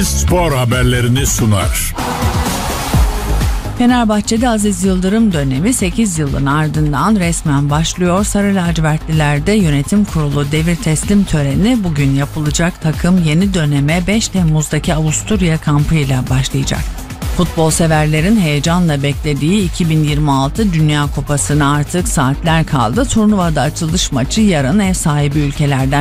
spor haberlerini sunar. Fenerbahçe'de Aziz Yıldırım dönemi 8 yılın ardından resmen başlıyor. Sarı lacivertlilerde yönetim kurulu devir teslim töreni bugün yapılacak. Takım yeni döneme 5 Temmuz'daki Avusturya kampıyla başlayacak. Futbol severlerin heyecanla beklediği 2026 Dünya Kupası'na artık saatler kaldı. Turnuvada açılış maçı yarın ev sahibi ülkelerden